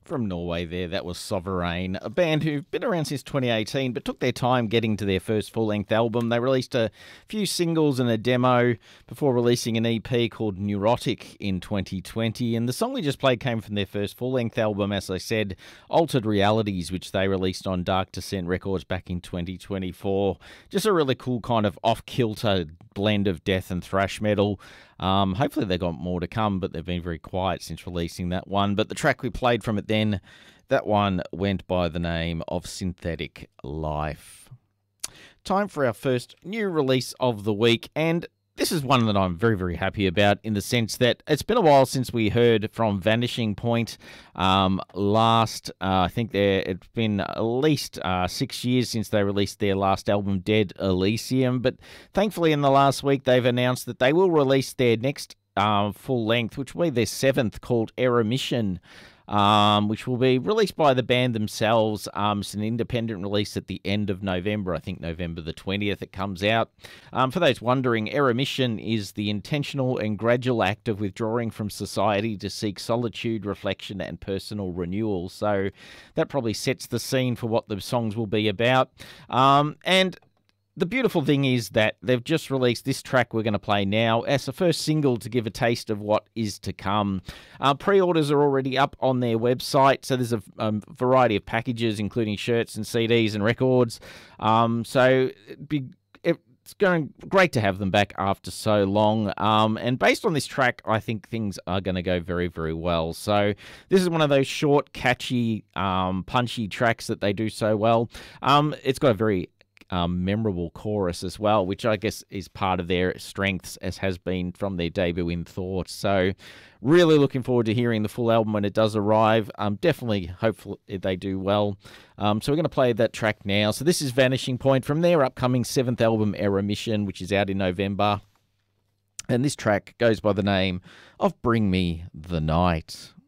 From Norway there, that was Sovereign, a band who've been around since 2018 but took their time getting to their first full-length album. They released a few singles and a demo before releasing an EP called Neurotic in 2020, and the song we just played came from their first full-length album, as I said, Altered Realities, which they released on Dark Descent Records back in 2024. Just a really cool kind of off-kilter blend of death and thrash metal. Hopefully they've got more to come, but they've been very quiet since releasing that one. But the track we played from it then, that one went by the name of Synthetic Life. Time for our first new release of the week, and this is one that I'm very, very happy about in the sense that it's been a while since we heard from Vanishing Point. I think it's been at least 6 years since they released their last album, Dead Elysium. But thankfully, in the last week, they've announced that they will release their next full length, which will be their seventh, called Eremission, which will be released by the band themselves. It's an independent release at the end of November. I think November the 20th it comes out. For those wondering, Eremission is the intentional and gradual act of withdrawing from society to seek solitude, reflection, and personal renewal. So that probably sets the scene for what the songs will be about. And the beautiful thing is that they've just released this track we're going to play now as the first single to give a taste of what is to come. Pre-orders are already up on their website, so there's a variety of packages, including shirts and CDs and records. So it's going great to have them back after so long. And based on this track, I think things are going to go very, very well. So this is one of those short, catchy, punchy tracks that they do so well. It's got a very memorable chorus as well, which I guess is part of their strengths, as has been from their debut in Thought. So really looking forward to hearing the full album when it does arrive. Definitely, hopefully they do well. So we're going to play that track now. So this is Vanishing Point from their upcoming 7th album, Eremission, which is out in November. And this track goes by the name of Bring Me the Night.